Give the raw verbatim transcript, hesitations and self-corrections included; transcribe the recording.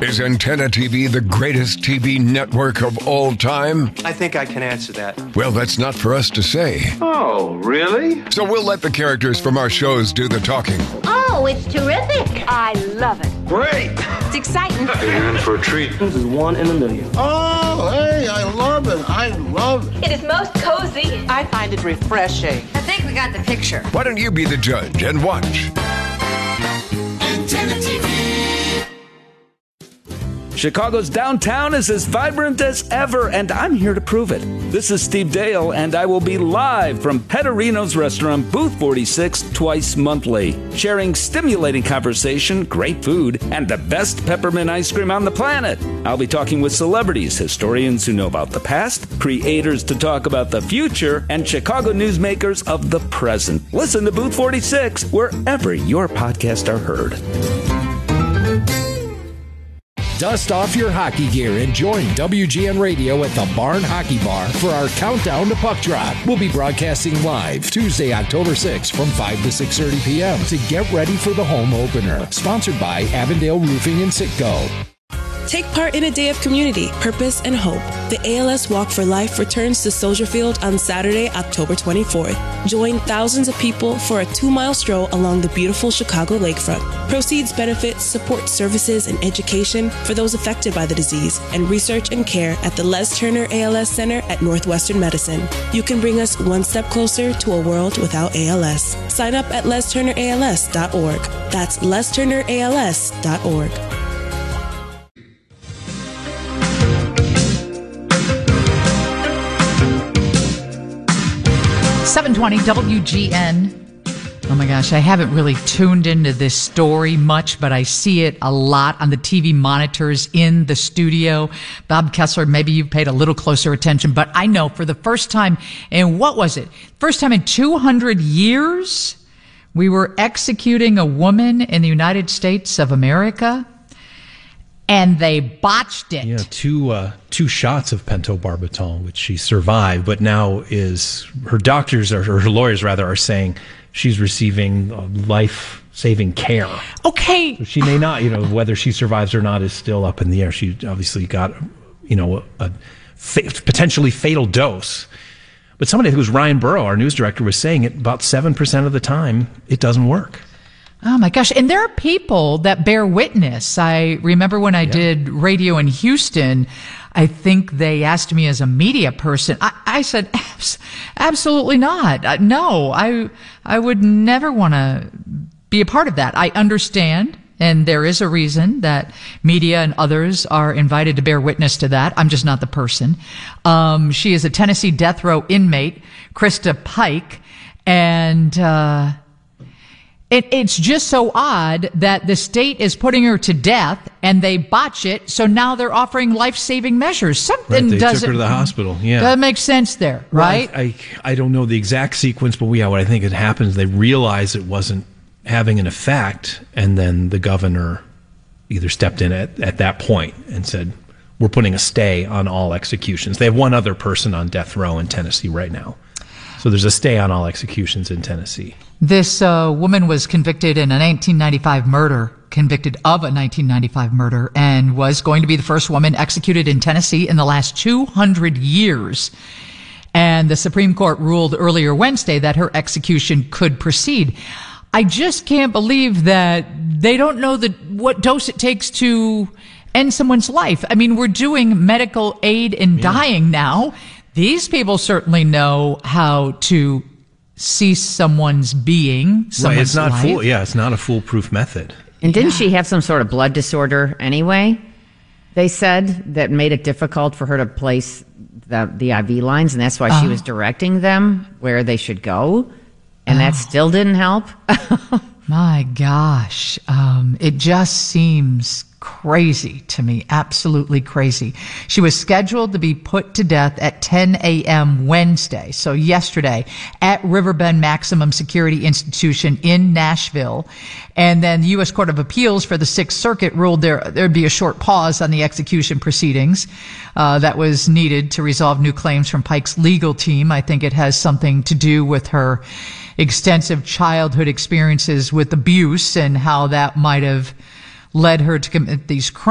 Is Antenna T V the greatest T V network of all time? I think I can answer that. Well, that's not for us to say. Oh, really? So we'll let the characters from our shows do the talking. Oh, it's terrific. I love it. Great. It's exciting. You're in for a treat. This is one in a million. Oh, hey, I love it. I love it. It is most cozy. I find it refreshing. I think we got the picture. Why don't you be the judge and watch? Antenna T V. Chicago's downtown is as vibrant as ever, and I'm here to prove it. This is Steve Dale, and I will be live from Petterino's Restaurant, Booth forty-six, twice monthly, sharing stimulating conversation, great food, and the best peppermint ice cream on the planet. I'll be talking with celebrities, historians who know about the past, creators to talk about the future, and Chicago newsmakers of the present. Listen to Booth forty-six wherever your podcasts are heard. Dust off your hockey gear and join W G N Radio at the Barn Hockey Bar for our countdown to puck drop. We'll be broadcasting live Tuesday, October sixth from five to six thirty p.m. to get ready for the home opener. Sponsored by Avondale Roofing and Sitco. Take part in a day of community, purpose, and hope. The A L S Walk for Life returns to Soldier Field on Saturday, October twenty-fourth. Join thousands of people for a two-mile stroll along the beautiful Chicago lakefront. Proceeds benefit support services and education for those affected by the disease and research and care at the Les Turner A L S Center at Northwestern Medicine. You can bring us one step closer to a world without A L S. Sign up at les turner a l s dot org. That's les turner a l s dot org. seven twenty W G N. Oh my gosh, I haven't really tuned into this story much, but I see it a lot on the T V monitors in the studio. Bob Kessler, maybe you've paid a little closer attention, but I know for the first time in, what was it? First time in two hundred years, we were executing a woman in the United States of America, and they botched it. Yeah, two uh, two shots of pentobarbital, which she survived, but now is her doctors or her lawyers rather are saying she's receiving uh, life-saving care. Okay, so she may not, you know, whether she survives or not is still up in the air. She obviously got, you know, a, a fa- potentially fatal dose. But somebody, I think it was Ryan Burrow, our news director, was saying it about seven percent of the time it doesn't work. Oh my gosh. And there are people that bear witness. I remember when I yeah. did radio in Houston, I think they asked me as a media person. I, I said, Abs- absolutely not. Uh, no, I, I would never want to be a part of that. I understand. And there is a reason that media and others are invited to bear witness to that. I'm just not the person. Um, she is a Tennessee death row inmate, Krista Pike, and, uh, It, it's just so odd that the state is putting her to death and they botch it. So now they're offering life-saving measures. Something right, they doesn't took her to the hospital. Yeah, that makes sense there, right? Well, I, I I don't know the exact sequence, but yeah, what I think it happens, they realized it wasn't having an effect, and then the governor either stepped in at, at that point and said, "We're putting a stay on all executions." They have one other person on death row in Tennessee right now. So there's a stay on all executions in Tennessee. This uh, woman was convicted in a nineteen ninety-five murder, convicted of a nineteen ninety-five murder, and was going to be the first woman executed in Tennessee in the last two hundred years. And the Supreme Court ruled earlier Wednesday that her execution could proceed. I just can't believe that they don't know the, what dose it takes to end someone's life. I mean, we're doing medical aid in yeah. dying now. These people certainly know how to cease someone's being, someone's right, it's not life. Fool, yeah, it's not a foolproof method. And didn't yeah. she have some sort of blood disorder anyway? They said that made it difficult for her to place the, the I V lines, and that's why oh. she was directing them where they should go, and oh. that still didn't help. My gosh, um, it just seems crazy to me, absolutely crazy. She was scheduled to be put to death at ten a.m. Wednesday, so yesterday, at Riverbend Maximum Security Institution in Nashville. And then the U S Court of Appeals for the Sixth Circuit ruled there there'd be a short pause on the execution proceedings uh, that was needed to resolve new claims from Pike's legal team. I think it has something to do with her extensive childhood experiences with abuse and how that might have led her to commit these crimes.